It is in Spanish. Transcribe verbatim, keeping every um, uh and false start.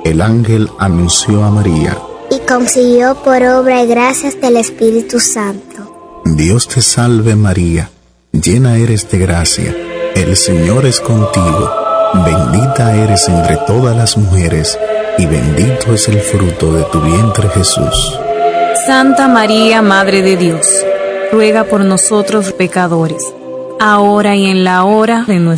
el ángel anunció a María, y concibió por obra y gracias del Espíritu Santo. Dios te salve María, llena eres de gracia, el Señor es contigo, bendita eres entre todas las mujeres, y bendito es el fruto de tu vientre Jesús. Santa María, Madre de Dios, ruega por nosotros pecadores, ahora y en la hora de nuestra